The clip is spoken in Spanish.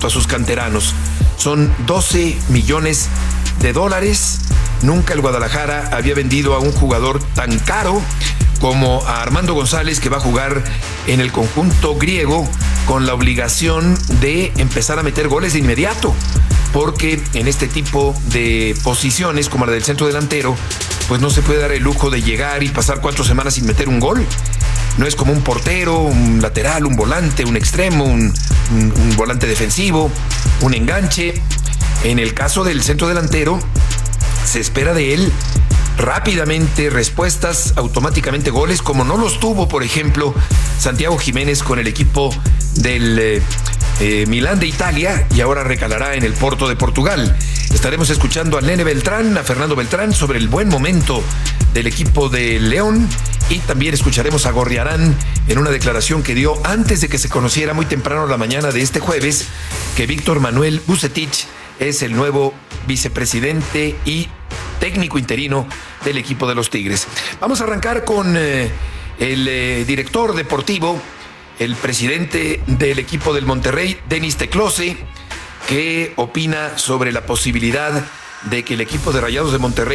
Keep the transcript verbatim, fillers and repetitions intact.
a sus canteranos. Son doce millones de dólares. Nunca el Guadalajara había vendido a un jugador tan caro como a Armando González, que va a jugar en el conjunto griego con la obligación de empezar a meter goles de inmediato, porque en este tipo de posiciones como la del centro delantero, pues no se puede dar el lujo de llegar y pasar cuatro semanas sin meter un gol. No es como un portero, un lateral, un volante, un extremo, un, un, un volante defensivo, un enganche. En el caso del centro delantero, se espera de él rápidamente respuestas, automáticamente goles, como no los tuvo, por ejemplo, Santiago Jiménez con el equipo del eh, eh, Milán de Italia, y ahora recalará en el Porto de Portugal. Estaremos escuchando a Nene Beltrán, a Fernando Beltrán, sobre el buen momento del equipo de León, y también escucharemos a Gorriarán en una declaración que dio antes de que se conociera muy temprano la mañana de este jueves que Víctor Manuel Vucetich es el nuevo vicepresidente y técnico interino del equipo de los Tigres. Vamos a arrancar con eh, el eh, director deportivo, el presidente del equipo del Monterrey, Denis Teclose, que opina sobre la posibilidad de que el equipo de Rayados de Monterrey